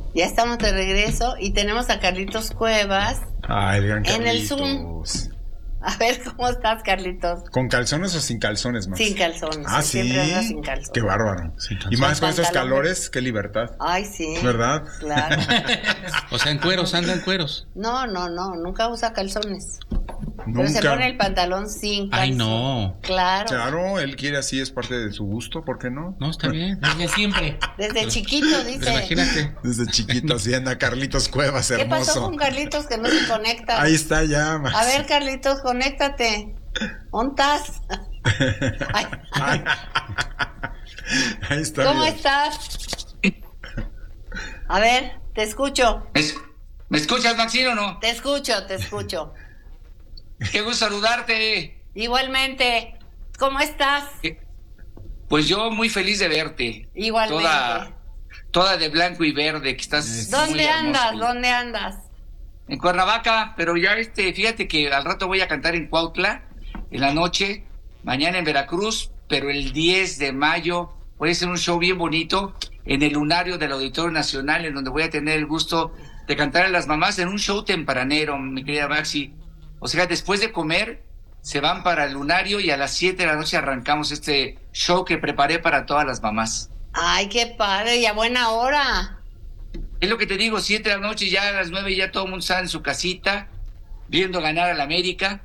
Ya estamos de regreso y tenemos a Carlitos Cuevas. Ay, el gran en Carlitos. el Zoom. A ver, ¿cómo estás, Carlitos? ¿Con calzones o sin calzones, Max? Sin calzones. Ah, sí. Siempre anda sin calzones. Qué bárbaro. Y más con esos calores, qué libertad. Ay, sí. ¿Verdad? Claro. O sea, en cueros, anda en cueros. No, nunca usa calzones. Nunca. Pero se pone el pantalón sin calzón. Ay, no. Claro. Claro, él quiere así, es parte de su gusto, ¿por qué no? No, está bien. Desde siempre. Desde chiquito, dice. Pues imagínate. Desde chiquito, así anda Carlitos Cuevas, ¿Qué hermoso. pasó con Carlitos que no se conecta? Ahí está ya, Max. A ver, Carlitos, conéctate. ¿Dónde estás? Ay. Ahí está. ¿Cómo bien. estás? A ver, te escucho. ¿Me escuchas, Maxine, o no? Te escucho. Qué gusto saludarte. Igualmente. ¿Cómo estás? Pues yo muy feliz de verte. Igualmente. Toda de blanco y verde, que estás ¿Dónde muy hermosa. andas? ¿Dónde andas? En Cuernavaca, pero ya fíjate que al rato voy a cantar en Cuautla, en la noche, mañana en Veracruz, pero el 10 de mayo voy a hacer un show bien bonito en el Lunario del Auditorio Nacional, en donde voy a tener el gusto de cantar a las mamás en un show tempranero, mi querida Maxi. O sea, después de comer, se van para el Lunario y a las 7 de la noche arrancamos este show que preparé para todas las mamás. Ay, qué padre, y a buena hora. Es lo que te digo, 7 de la noche, ya a las 9 ya todo el mundo está en su casita, viendo ganar a la América.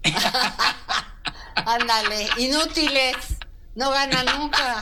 Ándale, inútiles, no ganan nunca.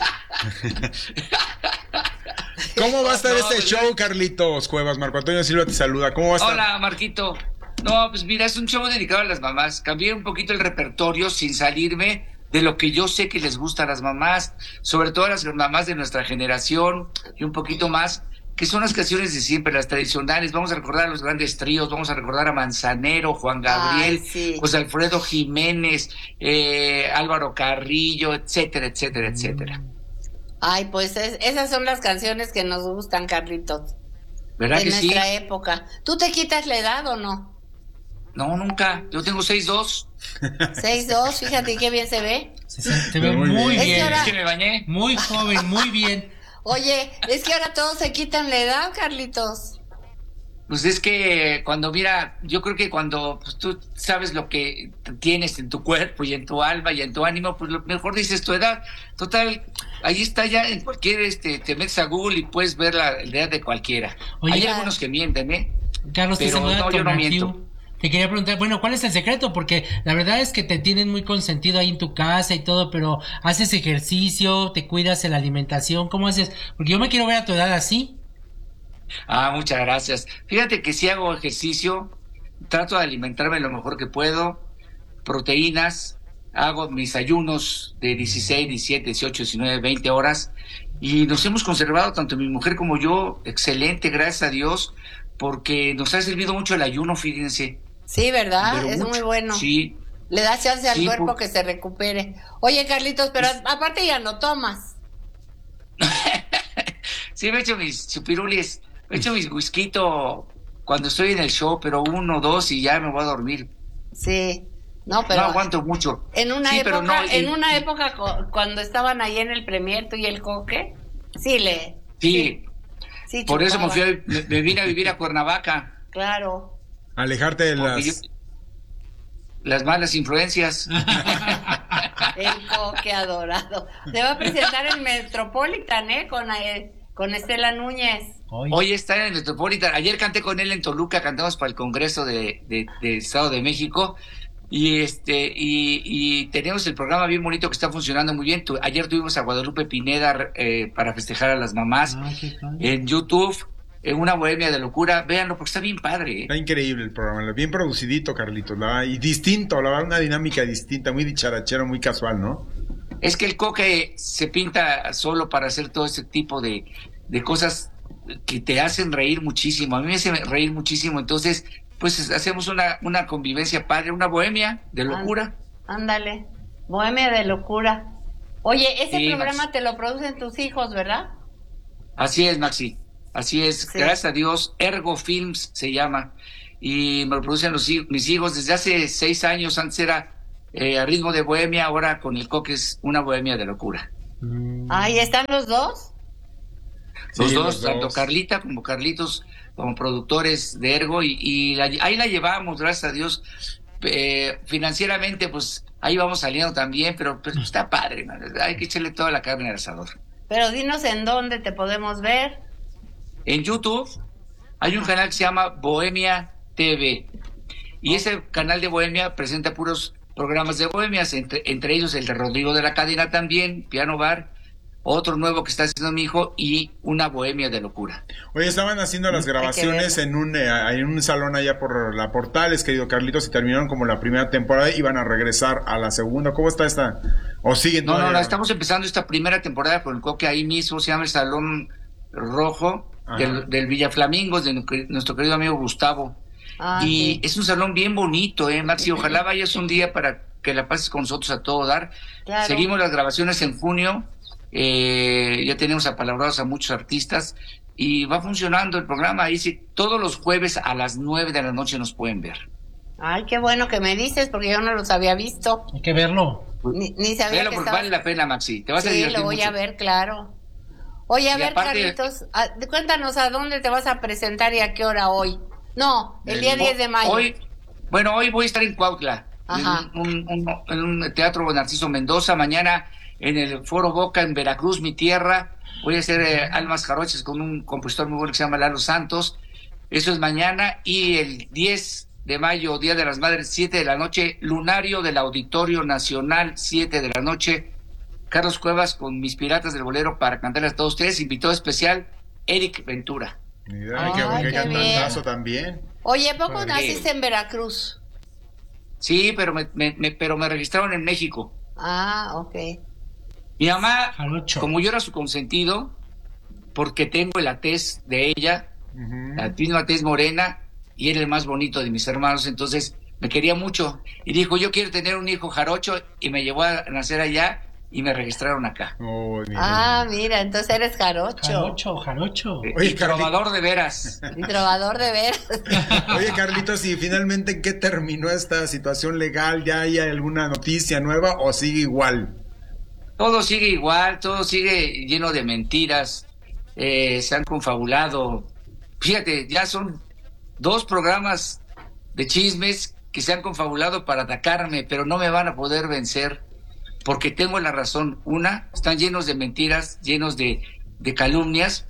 ¿Cómo va a estar este show, Carlitos Cuevas? Marco Antonio Silva te saluda. ¿Cómo va a estar? Hola, Marquito. No, pues mira, es un show dedicado a las mamás. Cambié un poquito el repertorio sin salirme de lo que yo sé que les gusta a las mamás, sobre todo a las mamás de nuestra generación y un poquito más, que son las canciones de siempre, las tradicionales. Vamos a recordar a los grandes tríos, vamos a recordar a Manzanero, Juan Gabriel, sí. José Alfredo Jiménez, Álvaro Carrillo, etcétera, etcétera, etcétera. Ay, pues esas son las canciones que nos gustan, Carlitos. ¿Verdad de que sí? nuestra época. ¿Tú te quitas la edad o no? No, nunca. Yo tengo 6'2". 6'2", fíjate qué bien se ve. Se ve muy Muy bien. bien. Es que me bañé. Muy joven, muy bien. Oye, es que ahora todos se quitan la edad, Carlitos. Pues es que cuando, mira, yo creo que cuando pues, tú sabes lo que tienes en tu cuerpo y en tu alma y en tu ánimo, pues lo mejor dices tu edad. Total, ahí está ya en cualquier, te metes a Google y puedes ver la edad de cualquiera. Oye, Hay algunos que mienten, Carlos, te pero saluda no, yo no Tonatiu. miento. Te quería preguntar, bueno, ¿cuál es el secreto? Porque la verdad es que te tienen muy consentido ahí en tu casa y todo, pero ¿haces ejercicio? ¿Te cuidas en la alimentación? ¿Cómo haces? Porque yo me quiero ver a tu edad así. Ah, muchas gracias. Fíjate que si hago ejercicio, trato de alimentarme lo mejor que puedo, proteínas, hago mis ayunos de 16, 17, 18, 19, 20 horas y nos hemos conservado, tanto mi mujer como yo, excelente, gracias a Dios, porque nos ha servido mucho el ayuno, fíjense. Sí, ¿verdad? Pero Es mucho. muy bueno. Sí. Le da chance al Sí, cuerpo que se recupere. Oye, Carlitos, pero aparte ya no tomas. Sí, me he hecho mis chupirulis, me he hecho mis whisky cuando estoy en el show, pero 1 o 2 y ya me voy a dormir. Sí. No, pero No aguanto mucho. en una Sí, época, pero no, en una época cuando estaban ahí en el Premier tú y el Coque, sí sí Por eso chupaba. me vine a vivir a Cuernavaca. Claro. Alejarte de Porque las malas influencias. El Coque adorado. Se va a presentar en Metropolitan, con Estela Núñez. Hoy está en el Metropolitan. Ayer canté con él en Toluca, cantamos para el Congreso de Estado de México. Y tenemos el programa bien bonito que está funcionando muy bien. Ayer tuvimos a Guadalupe Pineda para festejar a las mamás en YouTube, en Una Bohemia de Locura. Véanlo porque está bien padre. Está increíble el programa, bien producidito, Carlitos, y distinto, la verdad, una dinámica distinta, muy dicharachero, muy casual, ¿no? Es que el Coque se pinta solo para hacer todo ese tipo de cosas que te hacen reír muchísimo. A mí me hace reír muchísimo, entonces pues hacemos una convivencia padre, una bohemia de locura. Ándale, Bohemia de Locura. Oye, ese Sí, programa Maxi. te lo producen tus hijos, ¿verdad? Así es, Maxi, así es, Sí. gracias a Dios. Ergo Films se llama y me lo producen mis hijos desde hace 6 años. Antes era a ritmo de bohemia, ahora con el Coque es una bohemia de locura. Ahí están los dos. Los Sí, dos, los tanto dos. Carlita como Carlitos, como productores de Ergo, ahí la llevamos, gracias a Dios. Financieramente, pues ahí vamos saliendo también, pero pues está padre, man. Hay que echarle toda la carne al asador. Pero dinos en dónde te podemos ver. En YouTube hay un canal que se llama Bohemia TV. Y ese canal de Bohemia presenta puros programas de bohemias, entre ellos el de Rodrigo de la Cadena también, Piano Bar, otro nuevo que está haciendo mi hijo y una bohemia de locura. Oye, estaban haciendo las grabaciones en un salón allá por la Portales, querido Carlitos, y terminaron como la primera temporada y iban a regresar a la segunda. ¿Cómo está esta? ¿O siguen No, todavía? estamos empezando esta primera temporada con el Coque ahí mismo, se llama el Salón Rojo del Villa Flamingos, de nuestro querido amigo Gustavo. Y es un salón bien bonito, Maxi, ojalá vayas un día para que la pases con nosotros a todo dar. Claro. Seguimos las grabaciones en junio, ya tenemos apalabrados a muchos artistas y va funcionando el programa. Ahí sí, todos los jueves a las 9 de la noche nos pueden ver. Ay, qué bueno que me dices, porque yo no los había visto. Hay que verlo. Ni sabía Véalo que porque estaba... vale la pena, Maxi, te vas a Sí, divertir lo voy mucho. a ver, claro. Oye, a Y ver, aparte- Carlitos, cuéntanos a dónde te vas a presentar y a qué hora hoy. No, el día 10 de mayo. Hoy voy a estar en Cuautla, Ajá. en un teatro Narciso Mendoza. Mañana en el Foro Boca en Veracruz, mi tierra. Voy a hacer Almas Jarochas con un compositor muy bueno que se llama Lalo Santos. Eso es mañana. Y el 10 de mayo, Día de las Madres, 7 de la noche, Lunario del Auditorio Nacional, 7 de la noche. Carlos Cuevas con Mis Piratas del Bolero para cantarles a todos ustedes. Invitado especial, Eric Ventura. Mira, Ay, qué qué cantazo bien. también. Oye, ¿a poco Padre. naciste en Veracruz? Sí, pero me registraron en México. Ah, ok. Mi mamá, Jarocho. como yo era su consentido, porque tengo la tez de ella, la misma tez morena, y era el más bonito de mis hermanos, entonces me quería mucho. Y dijo, yo quiero tener un hijo jarocho, y me llevó a nacer allá, y me registraron acá. Oh, mira. Mira, entonces eres jarocho. Jarocho. Oye, Y trovador de veras. Y trovador de veras. Oye, Carlitos, ¿y finalmente en qué terminó esta situación legal? ¿Ya hay alguna noticia nueva o sigue igual? Todo sigue igual, todo sigue lleno de mentiras, se han confabulado. Fíjate, ya son 2 programas de chismes que se han confabulado para atacarme, pero no me van a poder vencer porque tengo la razón. Una, están llenos de mentiras, llenos de calumnias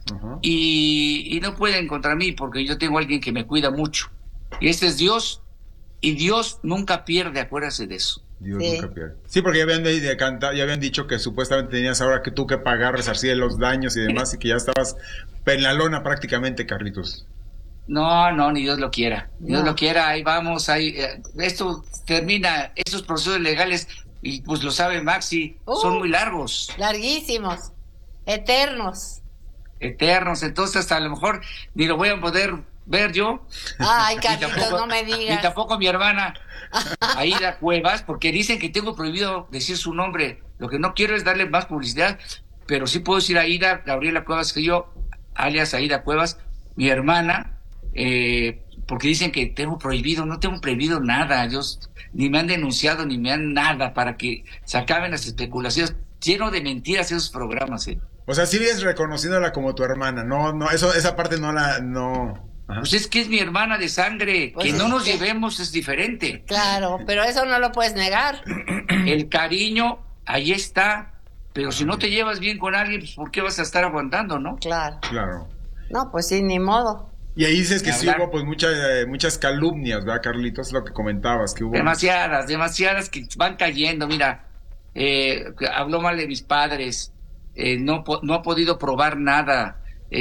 y no pueden contra mí porque yo tengo a alguien que me cuida mucho. Y este es Dios, y Dios nunca pierde, acuérdate de eso. Dios Sí. nunca pierde. Sí, porque ya habían dicho que supuestamente tenías ahora que tú que pagar, resarcir los daños y demás, y que ya estabas en la lona prácticamente, Carlitos. No, ni Dios lo quiera. Dios No. lo quiera, ahí vamos, esto termina, esos procesos legales, y pues lo sabe Maxi, son muy largos, Larguísimos. Eternos. eternos, entonces hasta a lo mejor ni lo voy a poder ver yo, Ay, ni Carlitos, no me ni digas. tampoco mi hermana, Aida Cuevas, porque dicen que tengo prohibido decir su nombre. Lo que no quiero es darle más publicidad, pero sí puedo decir Aida Gabriela Cuevas, que yo, alias Aida Cuevas, mi hermana, porque dicen que tengo prohibido. No tengo prohibido nada, ellos ni me han denunciado ni me han nada para que se acaben las especulaciones. Lleno de mentiras esos programas. O sea, sigues reconociéndola como tu hermana, no, esa parte no. Ajá. Pues es que es mi hermana de sangre, Pues que es no nos que- llevemos es diferente. Claro, pero eso no lo puedes negar. El cariño ahí está, pero si no te llevas bien con alguien, pues ¿por qué vas a estar aguantando, no? Claro. Claro. No, pues sí, ni modo. Y ahí dices que Ni sí hablar. hubo pues muchas calumnias, ¿verdad, Carlitos? Lo que comentabas, que hubo. Demasiadas que van cayendo. Mira, habló mal de mis padres, no ha podido probar nada.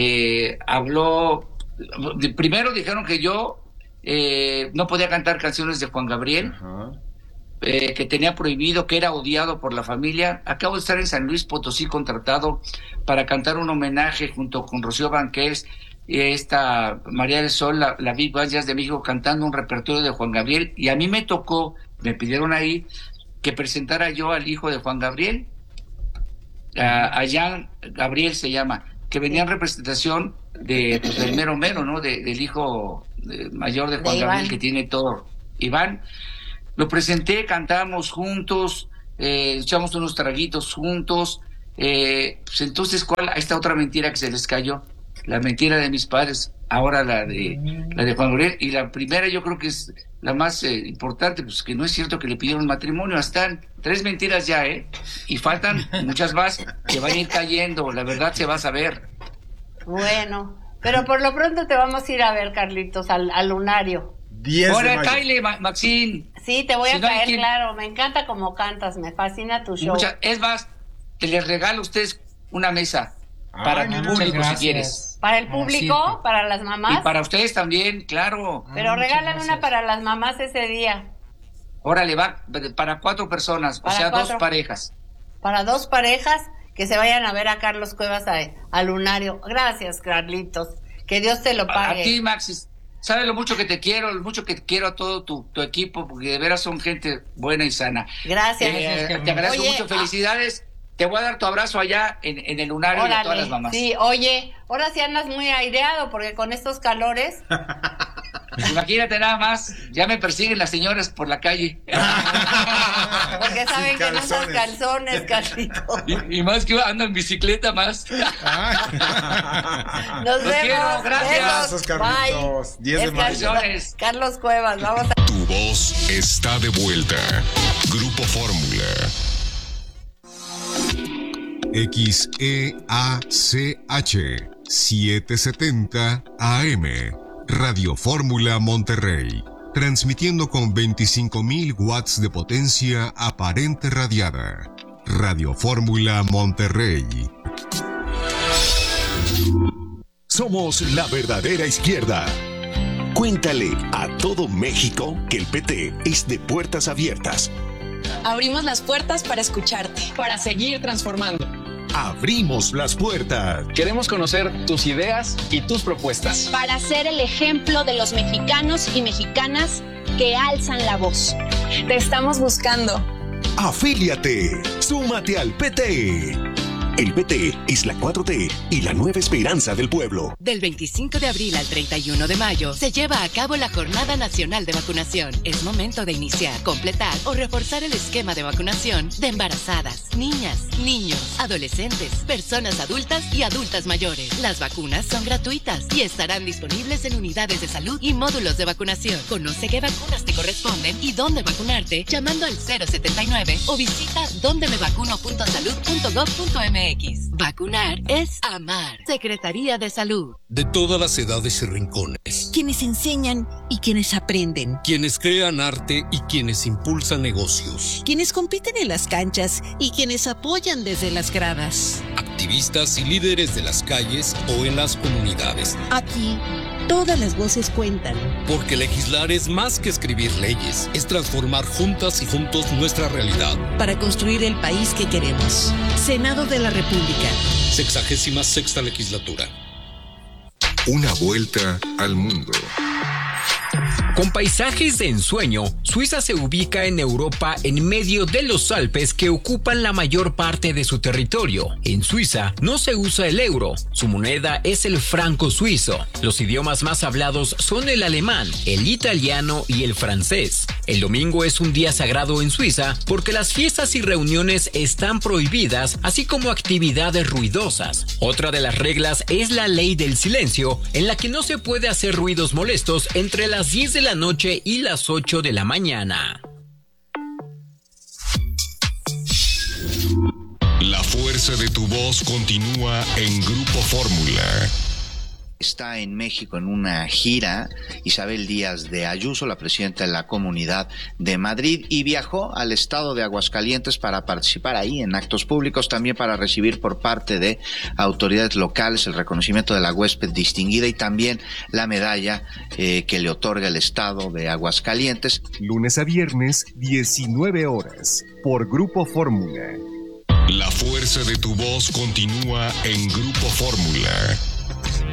Primero dijeron que yo no podía cantar canciones de Juan Gabriel, Ajá. que tenía prohibido, que era odiado por la familia. Acabo de estar en San Luis Potosí contratado para cantar un homenaje junto con Rocío Banquels y esta María del Sol, la Big Band Jazz de México, cantando un repertorio de Juan Gabriel, y a mí me tocó, me pidieron ahí que presentara yo al hijo de Juan Gabriel, a Jean Gabriel se llama, que venía en representación del mero mero, ¿no? Del hijo mayor de Juan De Gabriel, Iván. que tiene todo, Iván. Lo presenté, cantamos juntos, echamos unos traguitos juntos. Pues entonces, ¿cuál? Esta otra mentira que se les cayó. La mentira de mis padres, ahora la de Juan Gabriel, y la primera yo creo que es la más importante, pues que no es cierto que le pidieron matrimonio. Están 3 mentiras ya, y faltan muchas más que van a ir cayendo, la verdad se va a saber. Bueno, pero por lo pronto te vamos a ir a ver, Carlitos, al lunario. 10 de Hola, mayo. Kyle, Maxine. Sí, te voy a Si no hay caer, quien- claro, me encanta cómo cantas, me fascina tu show. Es más, te les regalo a ustedes una mesa para Ay, mi muchas público, si gracias. quieres. ¿Para el público? ¿Para las mamás? Y para ustedes también, claro. Pero muchas regálame gracias. una para las mamás ese día. Órale, va para 4 personas, Para o sea, 4. 2 parejas. Para 2 parejas que se vayan a ver a Carlos Cuevas al lunario. Gracias, Carlitos. Que Dios te lo A pague. ti, Maxis, sabes lo mucho que te quiero, lo mucho que quiero a todo tu equipo, porque de veras son gente buena y sana. Gracias. Te agradezco Oye, mucho, felicidades. Te voy a dar tu abrazo allá en el lunario y a todas Órale, las mamás. sí, oye, ahora sí andas muy aireado porque con estos calores. Imagínate nada más, ya me persiguen las señoras por la calle. Porque saben Sin que no usas calzones. calzones, Carlitos. y más que ando en bicicleta más. Nos Los vemos. quiero, gracias. Abrazos, Carlitos. Bye. 10 de Es mayo. Carlos Cuevas, vamos a... Tu voz está de vuelta. Grupo Fórmula. XEACH 770 AM. Radio Fórmula Monterrey. Transmitiendo con 25.000 watts de potencia aparente radiada. Radio Fórmula Monterrey. Somos la verdadera izquierda. Cuéntale a todo México que el PT es de puertas abiertas. Abrimos las puertas para escucharte, para seguir transformando. Abrimos las puertas. Queremos conocer tus ideas y tus propuestas. Para ser el ejemplo de los mexicanos y mexicanas que alzan la voz. Te estamos buscando. Afíliate. Súmate al PT. El PT es la 4T y la nueva esperanza del pueblo. Del 25 de abril al 31 de mayo se lleva a cabo la Jornada Nacional de Vacunación. Es momento de iniciar, completar o reforzar el esquema de vacunación de embarazadas, niñas, niños, adolescentes, personas adultas y adultas mayores. Las vacunas son gratuitas y estarán disponibles en unidades de salud y módulos de vacunación. Conoce qué vacunas te corresponden y dónde vacunarte llamando al 079 o visita dondemevacuno.salud.gov.mx. Vacunar es amar. Secretaría de Salud. De todas las edades y rincones. Quienes enseñan y quienes aprenden. Quienes crean arte y quienes impulsan negocios. Quienes compiten en las canchas y quienes apoyan desde las gradas. Activistas y líderes de las calles o en las comunidades. Aquí, todas las voces cuentan. Porque legislar es más que escribir leyes. Es transformar juntas y juntos nuestra realidad. Para construir el país que queremos. Senado de la República. 66ª legislatura. Una vuelta al mundo. Con paisajes de ensueño, Suiza se ubica en Europa en medio de los Alpes que ocupan la mayor parte de su territorio. En Suiza no se usa el euro, su moneda es el franco suizo. Los idiomas más hablados son el alemán, el italiano y el francés. El domingo es un día sagrado en Suiza porque las fiestas y reuniones están prohibidas, así como actividades ruidosas. Otra de las reglas es la ley del silencio, en la que no se puede hacer ruidos molestos entre las 10 de la noche y las 8 de la mañana. La fuerza de tu voz continúa en Grupo Fórmula. Está en México en una gira Isabel Díaz de Ayuso, la presidenta de la Comunidad de Madrid, y viajó al estado de Aguascalientes para participar ahí en actos públicos, también para recibir por parte de autoridades locales el reconocimiento de la huésped distinguida y también la medalla que le otorga el estado de Aguascalientes. Lunes a viernes, 19 horas, por Grupo Fórmula. La fuerza de tu voz continúa en Grupo Fórmula.